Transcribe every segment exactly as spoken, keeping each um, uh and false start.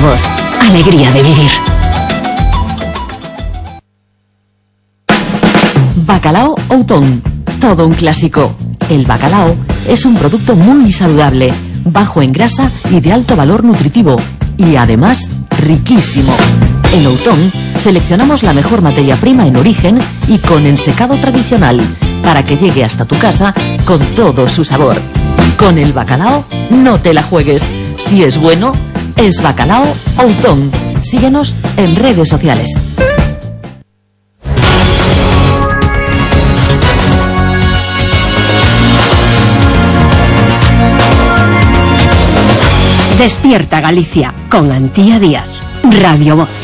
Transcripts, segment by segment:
Voz. Alegría de vivir. Bacalao Outón. Todo un clásico. El bacalao es un producto muy saludable, bajo en grasa y de alto valor nutritivo. Y además, riquísimo. En Outón seleccionamos la mejor materia prima en origen y con ensecado tradicional, para que llegue hasta tu casa con todo su sabor. Con el bacalao no te la juegues. Si es bueno, es Bacalao Outón. Síguenos en redes sociales. Despierta Galicia con Antía Díaz. Radio Voz.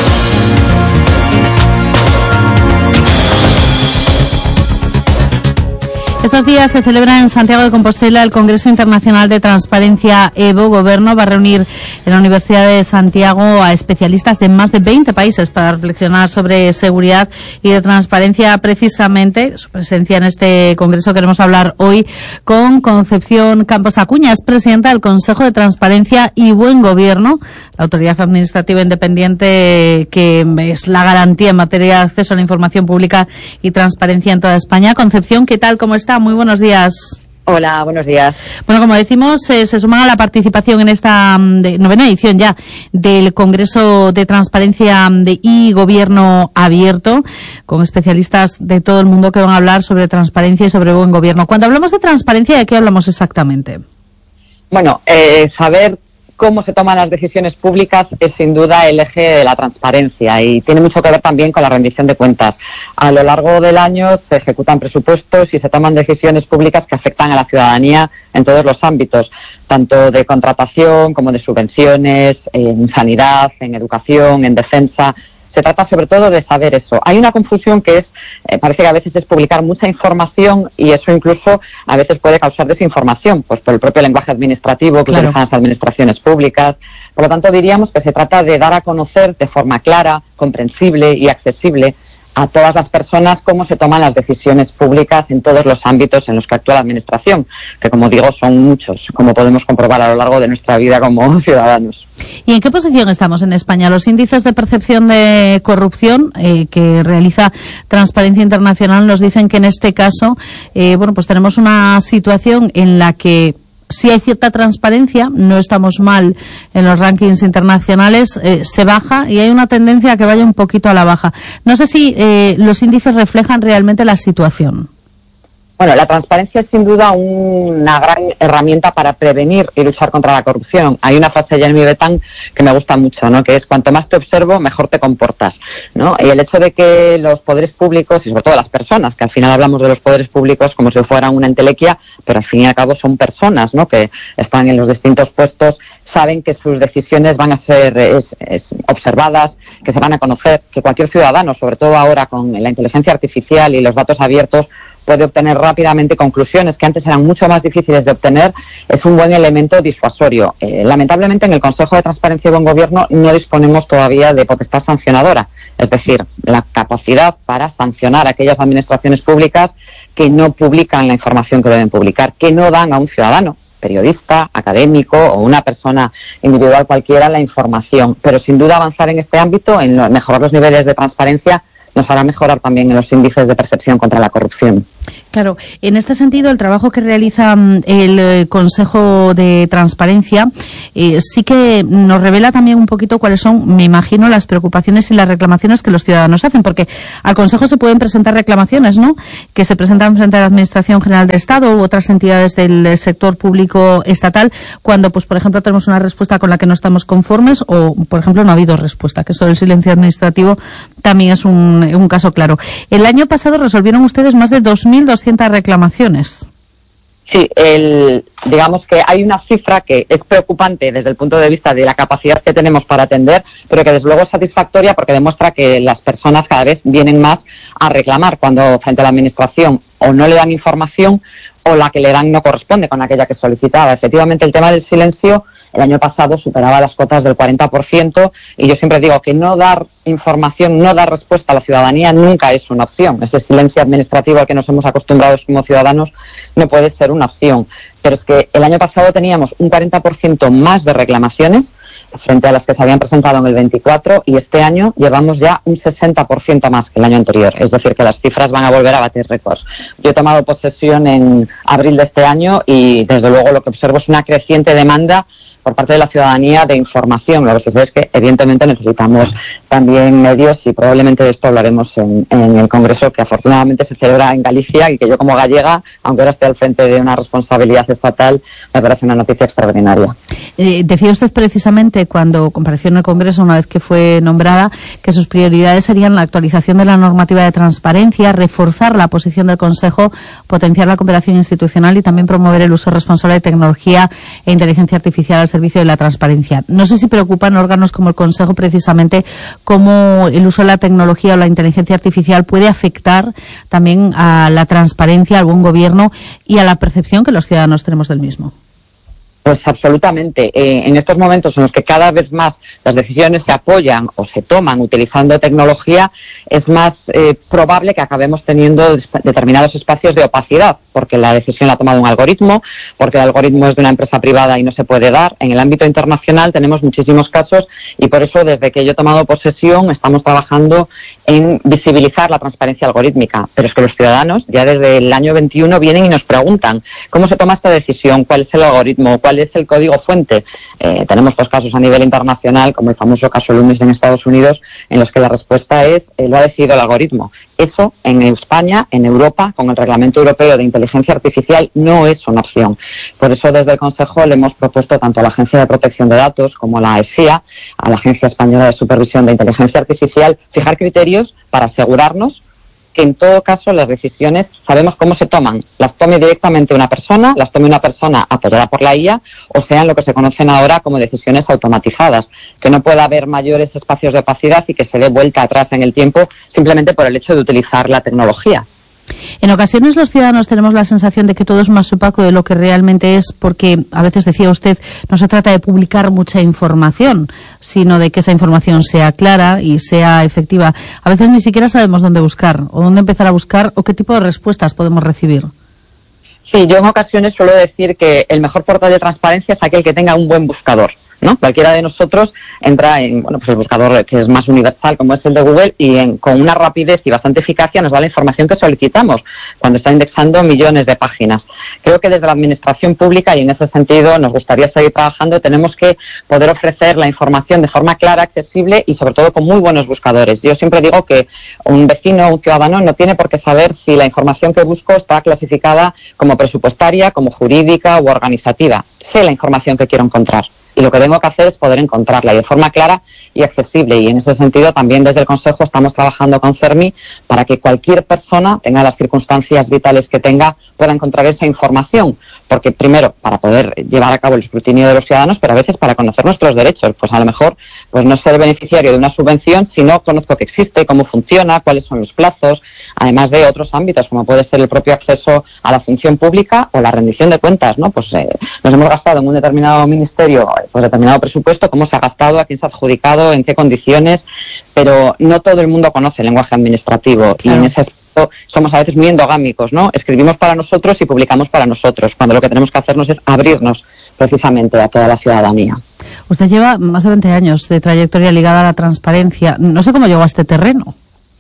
Estos días se celebra en Santiago de Compostela el Congreso Internacional de Transparencia EVO. Gobierno va a reunir en la Universidad de Santiago a especialistas de más de veinte países para reflexionar sobre seguridad y de transparencia. Precisamente, su presencia en este congreso, queremos hablar hoy con Concepción Campos Acuña, es presidenta del Consejo de Transparencia y Buen Gobierno, la autoridad administrativa independiente que es la garantía en materia de acceso a la información pública y transparencia en toda España. Concepción, ¿qué tal? ¿Cómo está? Muy buenos días. Hola, buenos días. Bueno, como decimos, eh, se suman a la participación en esta de, novena edición ya del Congreso de Transparencia de, y Gobierno Abierto, con especialistas de todo el mundo que van a hablar sobre transparencia y sobre buen gobierno. Cuando hablamos de transparencia, ¿de qué hablamos exactamente? Bueno, eh, saber cómo se toman las decisiones públicas es sin duda el eje de la transparencia y tiene mucho que ver también con la rendición de cuentas. A lo largo del año se ejecutan presupuestos y se toman decisiones públicas que afectan a la ciudadanía en todos los ámbitos, tanto de contratación como de subvenciones, en sanidad, en educación, en defensa. Se trata sobre todo de saber eso. Hay una confusión que es, eh, parece que a veces es publicar mucha información y eso incluso a veces puede causar desinformación, pues por el propio lenguaje administrativo que claro. utilizan las administraciones públicas. Por lo tanto, diríamos que se trata de dar a conocer de forma clara, comprensible y accesible a todas las personas cómo se toman las decisiones públicas en todos los ámbitos en los que actúa la administración, que como digo son muchos, como podemos comprobar a lo largo de nuestra vida como ciudadanos. ¿Y en qué posición estamos en España? Los índices de percepción de corrupción eh, que realiza Transparencia Internacional nos dicen que en este caso, eh, bueno, pues tenemos una situación en la que sí hay cierta transparencia, no estamos mal en los rankings internacionales, eh, se baja y hay una tendencia a que vaya un poquito a la baja. No sé si eh, los índices reflejan realmente la situación. Bueno, la transparencia es sin duda una gran herramienta para prevenir y luchar contra la corrupción. Hay una frase de Jeremy Bentham que me gusta mucho, ¿no? Que es cuanto más te observo, mejor te comportas, ¿no? Y el hecho de que los poderes públicos y sobre todo las personas, que al final hablamos de los poderes públicos como si fueran una entelequia, pero al fin y al cabo son personas, ¿no? Que están en los distintos puestos, saben que sus decisiones van a ser es, es, observadas, que se van a conocer, que cualquier ciudadano, sobre todo ahora con la inteligencia artificial y los datos abiertos, puede obtener rápidamente conclusiones que antes eran mucho más difíciles de obtener. Es un buen elemento disuasorio. Eh, lamentablemente en el Consejo de Transparencia y Buen Gobierno no disponemos todavía de potestad sancionadora, es decir, la capacidad para sancionar a aquellas administraciones públicas que no publican la información que deben publicar, que no dan a un ciudadano, periodista, académico o una persona individual cualquiera la información. Pero sin duda avanzar en este ámbito, en mejorar los niveles de transparencia, nos hará mejorar también en los índices de percepción contra la corrupción. Claro, en este sentido, el trabajo que realiza el Consejo de Transparencia eh, sí que nos revela también un poquito cuáles son, me imagino, las preocupaciones y las reclamaciones que los ciudadanos hacen, porque al Consejo se pueden presentar reclamaciones, ¿no?, que se presentan frente a la Administración General del Estado u otras entidades del sector público estatal, cuando, pues, por ejemplo, tenemos una respuesta con la que no estamos conformes o, por ejemplo, no ha habido respuesta, que eso del silencio administrativo también es un, un caso claro. El año pasado resolvieron ustedes más de dos mil doscientas reclamaciones. Sí, el, digamos que hay una cifra que es preocupante desde el punto de vista de la capacidad que tenemos para atender, pero que desde luego es satisfactoria porque demuestra que las personas cada vez vienen más a reclamar cuando frente a la administración o no le dan información o la que le dan no corresponde con aquella que solicitaba. Efectivamente, el tema del silencio el año pasado superaba las cotas del cuarenta por ciento y yo siempre digo que no dar información, no dar respuesta a la ciudadanía nunca es una opción. Ese silencio administrativo al que nos hemos acostumbrado como ciudadanos no puede ser una opción. Pero es que el año pasado teníamos un cuarenta por ciento más de reclamaciones, frente a las que se habían presentado en el veinticuatro, y este año llevamos ya un sesenta por ciento más que el año anterior, es decir, que las cifras van a volver a batir récords. Yo he tomado posesión en abril de este año y desde luego lo que observo es una creciente demanda por parte de la ciudadanía de información. Lo que sucede es que evidentemente necesitamos también medios y probablemente de esto hablaremos en, en el Congreso, que afortunadamente se celebra en Galicia y que yo como gallega, aunque ahora esté al frente de una responsabilidad estatal, me parece una noticia extraordinaria. Eh, decía usted precisamente cuando compareció en el Congreso, una vez que fue nombrada, que sus prioridades serían la actualización de la normativa de transparencia, reforzar la posición del Consejo, potenciar la cooperación institucional y también promover el uso responsable de tecnología e inteligencia artificial al servicio de la transparencia. No sé si preocupan órganos como el Consejo precisamente cómo el uso de la tecnología o la inteligencia artificial puede afectar también a la transparencia, al buen gobierno y a la percepción que los ciudadanos tenemos del mismo. Pues absolutamente. Eh, en estos momentos en los que cada vez más las decisiones se apoyan o se toman utilizando tecnología, es más eh, probable que acabemos teniendo determinados espacios de opacidad, porque la decisión la ha tomado un algoritmo, porque el algoritmo es de una empresa privada y no se puede dar. En el ámbito internacional tenemos muchísimos casos y por eso desde que yo he tomado posesión estamos trabajando en visibilizar la transparencia algorítmica. Pero es que los ciudadanos ya desde el año veintiuno vienen y nos preguntan cómo se toma esta decisión, cuál es el algoritmo, cuál es el código fuente. Eh, tenemos pues casos a nivel internacional, como el famoso caso Loomis en Estados Unidos, en los que la respuesta es eh, lo ha decidido el algoritmo. Eso en España, en Europa, con el Reglamento Europeo de Inteligencia Artificial, no es una opción. Por eso desde el Consejo le hemos propuesto tanto a la Agencia de Protección de Datos como a la E S I A, a la Agencia Española de Supervisión de Inteligencia Artificial, fijar criterios para asegurarnos que en todo caso las decisiones sabemos cómo se toman, las tome directamente una persona, las tome una persona apoyada por la I A, o sean lo que se conocen ahora como decisiones automatizadas, que no pueda haber mayores espacios de opacidad y que se dé vuelta atrás en el tiempo simplemente por el hecho de utilizar la tecnología. En ocasiones los ciudadanos tenemos la sensación de que todo es más opaco de lo que realmente es, porque a veces decía usted, no se trata de publicar mucha información, sino de que esa información sea clara y sea efectiva. A veces ni siquiera sabemos dónde buscar, o dónde empezar a buscar, o qué tipo de respuestas podemos recibir. Sí, yo en ocasiones suelo decir que el mejor portal de transparencia es aquel que tenga un buen buscador, ¿no? Cualquiera de nosotros entra en, bueno, pues el buscador que es más universal, como es el de Google, y en, con una rapidez y bastante eficacia nos da la información que solicitamos cuando está indexando millones de páginas. Creo que desde la administración pública, y en ese sentido nos gustaría seguir trabajando, tenemos que poder ofrecer la información de forma clara, accesible y sobre todo con muy buenos buscadores. Yo siempre digo que un vecino o un ciudadano no tiene por qué saber si la información que busco está clasificada como presupuestaria, como jurídica u organizativa. Sé la información que quiero encontrar. Y lo que tengo que hacer es poder encontrarla y de forma clara y accesible. Y en ese sentido también desde el Consejo estamos trabajando con CERMI para que cualquier persona, tenga las circunstancias vitales que tenga, pueda encontrar esa información. Porque primero, para poder llevar a cabo el escrutinio de los ciudadanos, pero a veces para conocer nuestros derechos. Pues a lo mejor pues no ser beneficiario de una subvención si no conozco que existe, cómo funciona, cuáles son los plazos, además de otros ámbitos como puede ser el propio acceso a la función pública o la rendición de cuentas, ¿no? Pues eh, nos hemos gastado en un determinado ministerio pues determinado presupuesto, cómo se ha gastado, a quién se ha adjudicado, en qué condiciones, pero no todo el mundo conoce el lenguaje administrativo. Claro. Y en ese aspecto somos a veces muy endogámicos, ¿no? Escribimos para nosotros y publicamos para nosotros, cuando lo que tenemos que hacernos es abrirnos precisamente a toda la ciudadanía. Usted lleva más de veinte años de trayectoria ligada a la transparencia. No sé cómo llegó a este terreno.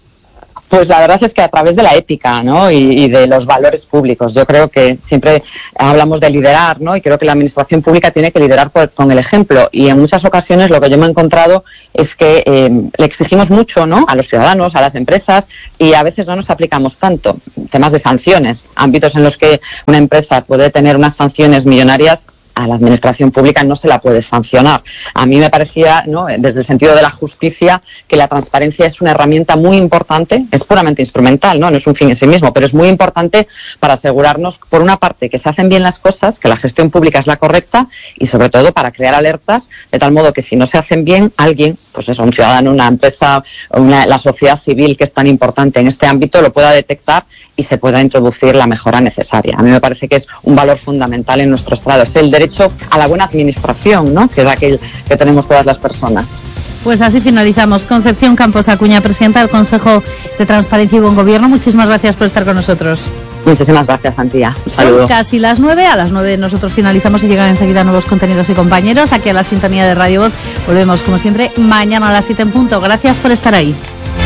Pues la verdad es que a través de la ética, ¿no? Y, y de los valores públicos. Yo creo que siempre hablamos de liderar, ¿no? Y creo que la administración pública tiene que liderar por, con el ejemplo. Y en muchas ocasiones lo que yo me he encontrado es que eh, le exigimos mucho, ¿no? A los ciudadanos, a las empresas, y a veces no nos aplicamos tanto. Temas de sanciones, ámbitos en los que una empresa puede tener unas sanciones millonarias, a la administración pública no se la puede sancionar. A mí me parecía, ¿no?, desde el sentido de la justicia, que la transparencia es una herramienta muy importante, es puramente instrumental, ¿no? No es un fin en sí mismo, pero es muy importante para asegurarnos, por una parte, que se hacen bien las cosas, que la gestión pública es la correcta, y sobre todo para crear alertas, de tal modo que si no se hacen bien, alguien, pues eso, un ciudadano, una empresa, una, la sociedad civil, que es tan importante en este ámbito, lo pueda detectar y se pueda introducir la mejora necesaria. A mí me parece que es un valor fundamental en nuestro Estado. Es el derecho a la buena administración, ¿no?, que es aquel que tenemos todas las personas. Pues así finalizamos. Concepción Campos Acuña, presidenta del Consejo de Transparencia y Buen Gobierno, muchísimas gracias por estar con nosotros. Muchísimas gracias, Antía. Un Son saludo. casi las nueve. A las nueve nosotros finalizamos y llegan enseguida nuevos contenidos y compañeros aquí a la sintonía de Radio Voz. Volvemos, como siempre, mañana a las siete en punto. Gracias por estar ahí.